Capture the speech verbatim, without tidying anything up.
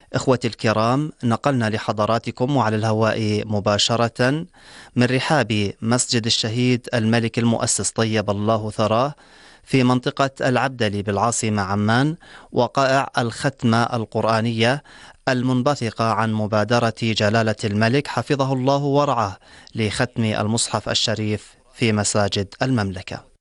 إخوتي الكرام، نقلنا لحضراتكم وعلى الهواء مباشرة من رحاب مسجد الشهيد الملك المؤسس طيب الله ثراه في منطقة العبدلي بالعاصمة عمان، وقائع الختمة القرآنية المنبثقة عن مبادرة جلالة الملك حفظه الله ورعاه لختم المصحف الشريف في مساجد المملكة.